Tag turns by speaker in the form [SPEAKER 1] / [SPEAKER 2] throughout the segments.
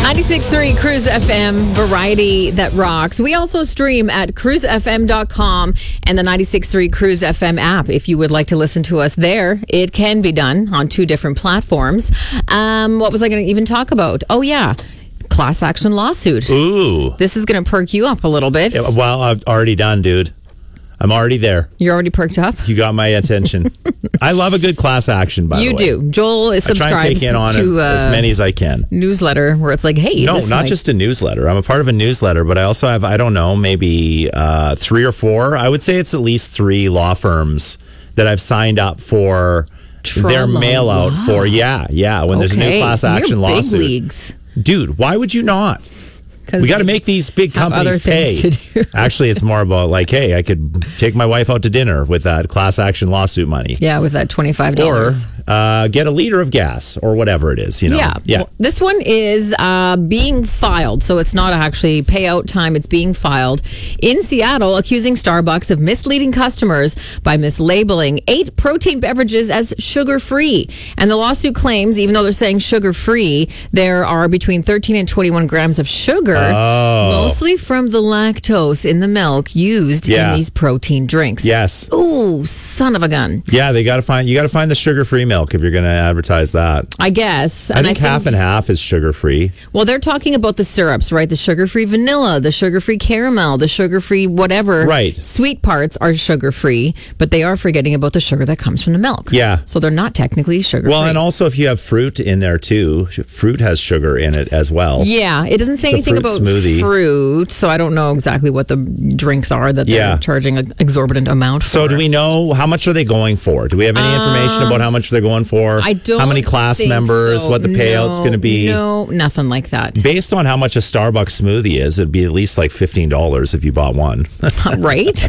[SPEAKER 1] 96.3 Cruise FM, variety that rocks. We also stream at cruisefm.com and the 96.3 Cruise FM app. If you would like to listen to us there, it can be done on 2 different platforms. What was I going to even talk about? Oh, yeah. Class action lawsuit.
[SPEAKER 2] Ooh.
[SPEAKER 1] This is going to perk you up a little bit.
[SPEAKER 2] Yeah, well, I've already done, dude. I'm already there.
[SPEAKER 1] You're already perked up?
[SPEAKER 2] You got my attention. I love a good class action, by the way.
[SPEAKER 1] You do. Joel is subscribed
[SPEAKER 2] I try and take in on
[SPEAKER 1] to
[SPEAKER 2] as many as I can.
[SPEAKER 1] Newsletter where it's like, hey.
[SPEAKER 2] No, not just a newsletter. I'm a part of a newsletter, but I also have, I don't know, maybe 3 or 4. I would say it's at least 3 law firms that I've signed up for their mail out for. Yeah. When there's a new class action
[SPEAKER 1] You're
[SPEAKER 2] lawsuit.
[SPEAKER 1] Big leagues.
[SPEAKER 2] Dude, why would you not? We got to make these big companies pay. Actually, it's more about like, hey, I could take my wife out to dinner with that class action lawsuit money.
[SPEAKER 1] Yeah, with that $25.
[SPEAKER 2] Or get a liter of gas or whatever it is. You know?
[SPEAKER 1] Yeah. Well, this one is being filed. So it's not actually payout time. It's being filed in Seattle, accusing Starbucks of misleading customers by mislabeling 8 protein beverages as sugar-free. And the lawsuit claims, even though they're saying sugar-free, there are between 13 and 21 grams of sugar. Mostly from the lactose in the milk used in these protein drinks.
[SPEAKER 2] Yes.
[SPEAKER 1] Ooh, son of a gun.
[SPEAKER 2] Yeah, you got to find the sugar-free milk if you're going to advertise that.
[SPEAKER 1] I guess.
[SPEAKER 2] I think half and half is sugar-free.
[SPEAKER 1] Well, they're talking about the syrups, right? The sugar-free vanilla, the sugar-free caramel, the sugar-free whatever.
[SPEAKER 2] Right.
[SPEAKER 1] Sweet parts are sugar-free, but they are forgetting about the sugar that comes from the milk.
[SPEAKER 2] Yeah.
[SPEAKER 1] So they're not technically sugar-free.
[SPEAKER 2] Well, and also if you have fruit in there too, fruit has sugar in it as well.
[SPEAKER 1] Yeah, it doesn't say anything about fruit, so I don't know exactly what the drinks are that they're charging an exorbitant amount for.
[SPEAKER 2] So do we know how much are they going for? Do we have any information about how much they're going for?
[SPEAKER 1] I don't.
[SPEAKER 2] How many class members? What the payout's going to be?
[SPEAKER 1] No, nothing like that.
[SPEAKER 2] Based on how much a Starbucks smoothie is, it'd be at least like $15 if you bought one.
[SPEAKER 1] Right?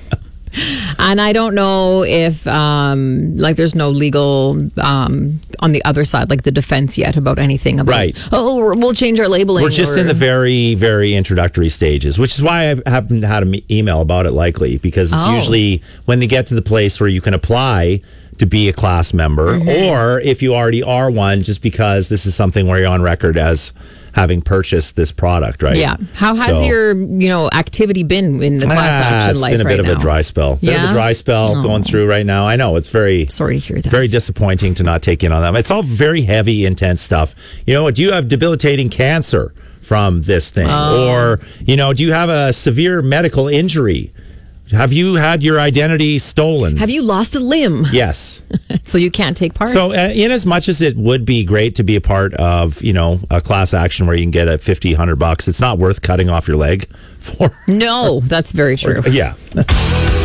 [SPEAKER 1] And I don't know if, there's no legal on the other side, like the defense yet about anything about,
[SPEAKER 2] right.
[SPEAKER 1] Oh, we'll change our labeling.
[SPEAKER 2] We're just in the very, very introductory stages, which is why I haven't had an email about it likely, because it's usually when they get to the place where you can apply to be a class member, or if you already are one, just because this is something where you're on record as having purchased this product, right?
[SPEAKER 1] Yeah. How has your, activity been in the class action life right now?
[SPEAKER 2] It's been a bit of a dry spell. Bit of a dry spell going through right now. I know, it's very...
[SPEAKER 1] Sorry to hear that.
[SPEAKER 2] Very disappointing to not take in on them. It's all very heavy, intense stuff. Do you have debilitating cancer from this thing? Or, do you have a severe medical injury? Have you had your identity stolen? Have
[SPEAKER 1] you lost a limb?
[SPEAKER 2] Yes.
[SPEAKER 1] So you can't take part?
[SPEAKER 2] So in as much as it would be great to be a part of, a class action where you can get a $50, $100, it's not worth cutting off your leg for.
[SPEAKER 1] No, that's very true.
[SPEAKER 2] Yeah.